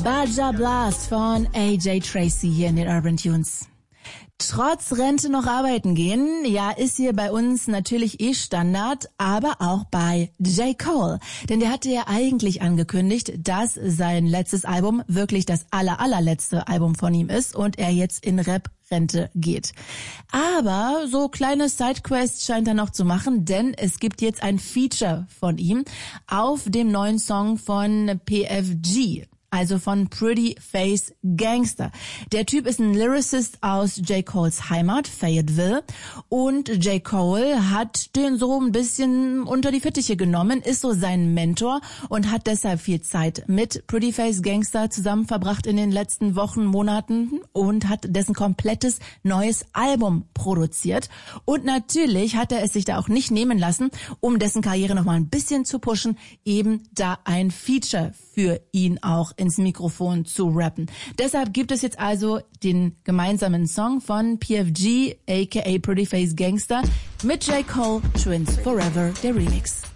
Baja Blast von AJ Tracey hier in den Urban Tunes. Trotz Rente noch arbeiten gehen, ja, ist hier bei uns natürlich Standard, aber auch bei J. Cole. Denn der hatte ja eigentlich angekündigt, dass sein letztes Album wirklich das allerletzte Album von ihm ist und er jetzt in Rap-Rente geht. Aber so kleine Sidequests scheint er noch zu machen, denn es gibt jetzt ein Feature von ihm auf dem neuen Song von PFG. Also von Pretty Face Gangsta. Der Typ ist ein Lyricist aus J. Coles Heimat, Fayetteville. Und J. Cole hat den so ein bisschen unter die Fittiche genommen, ist so sein Mentor und hat deshalb viel Zeit mit Pretty Face Gangsta zusammen verbracht in den letzten Wochen, Monaten und hat dessen komplettes neues Album produziert. Und natürlich hat er es sich da auch nicht nehmen lassen, um dessen Karriere noch mal ein bisschen zu pushen, eben da ein Feature für ihn auch ins Mikrofon zu rappen. Deshalb gibt es jetzt also den gemeinsamen Song von PFG, aka Pretty Face Gangsta, mit J. Cole, Twins Forever, der Remix.